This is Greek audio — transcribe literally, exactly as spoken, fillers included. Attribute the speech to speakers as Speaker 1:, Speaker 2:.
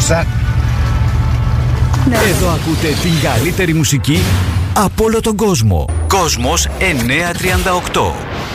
Speaker 1: Άκουσα.
Speaker 2: Ναι.
Speaker 3: Εδώ ακούτε την καλύτερη μουσική από όλο τον κόσμο. Κόσμος εννιακόσια τριάντα οκτώ.